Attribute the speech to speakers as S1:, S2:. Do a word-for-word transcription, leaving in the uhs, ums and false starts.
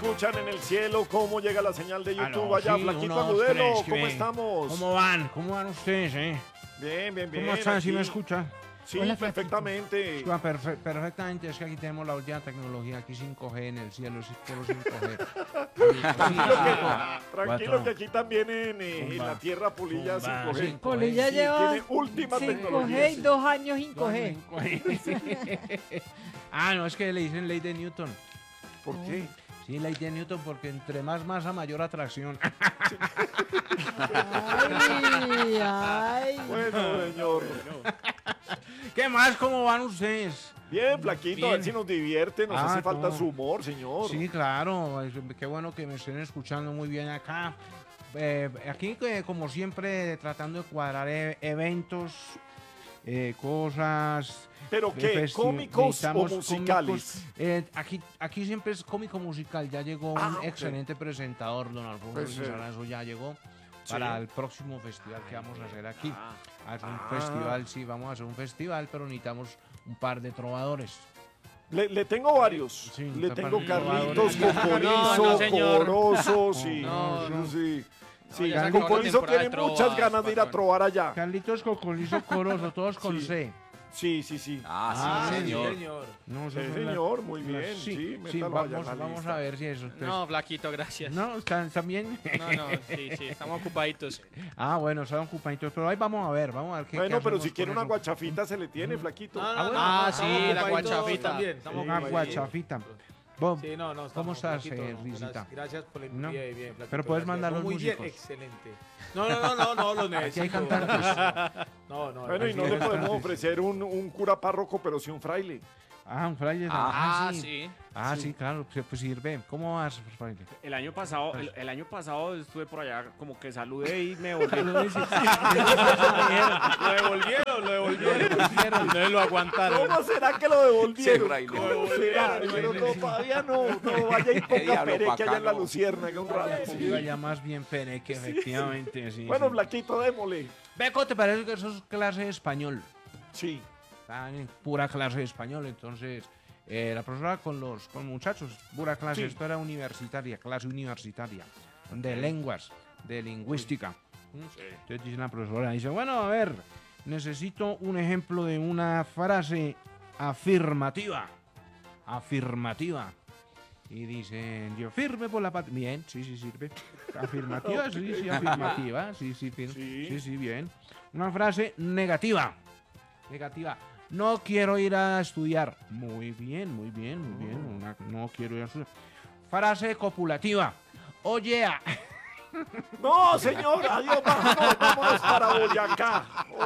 S1: escuchan en el cielo? ¿Cómo llega la señal de YouTube
S2: Aló,
S1: allá?
S2: sí,
S1: Flaquito
S2: uno, dos,
S1: Agudelo,
S2: tres,
S1: ¿cómo
S2: bien.
S1: estamos?
S2: ¿Cómo van? ¿Cómo van ustedes, eh?
S1: Bien, bien, bien.
S2: ¿Cómo están? ¿Sí
S1: aquí.
S2: me escuchan?
S1: Sí,
S3: Hola, Flaquito.
S1: perfectamente.
S2: Ah, perfe- perfectamente, es que aquí tenemos la última tecnología, aquí cinco G en el cielo, es puro cinco G.
S1: Tranquilo, que,
S2: Cuatro.
S1: tranquilo que aquí también en, eh, en
S2: Pumba.
S1: la tierra Polilla
S2: Pumba,
S1: cinco G.
S2: cinco G.
S3: Polilla
S1: Sí,
S3: lleva
S1: tiene última
S3: cinco
S1: tecnología,
S3: G y
S1: sí.
S3: dos años cinco G.
S2: cinco G, sí. Ah, no, es que le dicen ley de Newton.
S1: ¿Por qué?
S2: Sí, ley de Newton, porque entre más masa, mayor atracción.
S3: Ay, ay.
S1: Bueno, señor.
S2: ¿Qué más? ¿Cómo van ustedes?
S1: Bien, Flaquito, a ver
S2: Bien.
S1: si nos divierte, nos
S2: Ah,
S1: hace falta
S2: no.
S1: su humor, señor.
S2: Sí, claro, es- qué bueno que me estén escuchando muy bien acá. Eh, aquí, eh, como siempre, tratando de cuadrar e- eventos, eh, cosas.
S1: ¿Pero
S2: eh,
S1: qué?
S2: festi-
S1: ¿Cómicos o
S2: necesitamos
S1: musicales?
S2: cómicos. Eh, aquí, aquí siempre es cómico musical. Ya llegó
S1: Ah,
S2: un
S1: ok.
S2: excelente presentador, don Alfonso
S1: Pues,
S2: Ruiz
S1: eh,
S2: Aranzo, ya llegó
S1: sí.
S2: para el próximo festival que vamos a hacer aquí.
S1: Ah.
S2: Hacer un
S1: Ah.
S2: festival, sí, vamos a hacer un festival, pero necesitamos un par de trovadores.
S1: Le, le tengo varios.
S2: Sí,
S1: le
S2: está
S1: tengo
S2: para-
S1: Carlitos,
S2: No,
S1: Cocolizo,
S4: no, señor.
S1: Corozo, sí.
S2: No,
S1: sí,
S2: no.
S1: sí. Sí,
S4: ya se
S2: acabó la
S1: Cocolizo
S4: temporada
S1: tiene
S4: de trovas,
S1: muchas ganas de ir a
S4: patrón.
S1: trobar allá.
S2: Carlitos Cocolizo Corozo, todos con
S1: Sí.
S2: C.
S1: Sí, sí, sí.
S4: Ah,
S2: Ah,
S4: sí, señor.
S2: No,
S1: Sí,
S2: esas son las-
S1: señor, muy
S2: las-
S1: bien. Sí,
S2: Sí, sí,
S1: métalo allá en
S2: vamos,
S1: la
S2: vamos
S1: lista.
S2: a ver si eso. pues-
S4: No, flaquito, gracias.
S2: No, ¿están, están bien?
S4: No, no, sí, sí, estamos ocupaditos.
S2: Ah, bueno, son ocupaditos, pero ahí vamos a ver, vamos a ver qué
S1: Bueno,
S2: qué
S1: pero
S2: hacemos
S1: si quiere
S2: con
S1: una
S2: eso.
S1: guachafita se le tiene, Flaquito.
S5: No, no,
S2: Ah,
S5: no,
S2: bueno.
S4: Ah,
S5: estamos
S4: sí, la
S5: ocupaditos
S4: guachafita.
S5: también, estamos
S2: Una
S5: ocupaditos.
S2: guachafita. Vos-
S5: Sí, no, no.
S2: Ah, ¿Cómo
S5: estamos
S2: estás,
S5: flaquito,
S2: eh,
S5: no,
S2: Risita?
S5: gracias, gracias por la
S2: No.
S5: bien, bien, flaquito,
S2: Pero puedes
S5: gracias.
S2: mandar los
S5: Muy bien,
S2: músicos.
S5: excelente. No, no, no, no, no, los necesito.
S2: hay cantantes.
S5: No, no.
S1: Bueno, y
S5: así
S1: no
S5: es.
S1: le podemos ofrecer un, un cura párroco, pero sí un fraile.
S2: Ah, un fraile.
S4: Ah,
S2: sí.
S4: sí.
S2: Ah, sí, claro, pues pues sirve. ¿Cómo vas, fraile?
S6: El año pasado, el, el año pasado estuve por allá, como que saludé y me volví.
S5: Lo devolvieron, lo devolvieron. No lo aguantaron.
S1: ¿Cómo será que lo devolvieron?
S7: Sí, fraile.
S1: ¿Cómo será? Pero no, todavía no, no vaya y ponga
S7: diablo,
S1: pereque allá en la
S7: bacano.
S1: luciérnaga un rato. sí.
S2: Iba ya más bien pereque, efectivamente. Sí,
S1: Bueno,
S2: sí.
S1: Flaquito, démosle.
S2: Beco, ¿te parece que eso es clase de español?
S1: Sí.
S2: Están en pura clase de español, entonces eh, la profesora con los con muchachos, pura clase,
S1: Sí.
S2: esto era universitaria, clase universitaria, de lenguas, de lingüística. Entonces dice la profesora, dice, bueno, a ver, necesito un ejemplo de una frase afirmativa, afirmativa. Y dicen, yo firme por la patria. Bien, sí, sí, sirve. Afirmativa, sí, sí, afirmativa. Sí, sí, fir-
S1: Sí.
S2: sí, sí, bien. Una frase negativa. Negativa. No quiero ir a estudiar. Muy bien, muy bien, muy bien. Una- no quiero ir a estudiar. Frase copulativa. Oye,
S1: No, señor, adiós, vámonos, vámonos para Boyacá.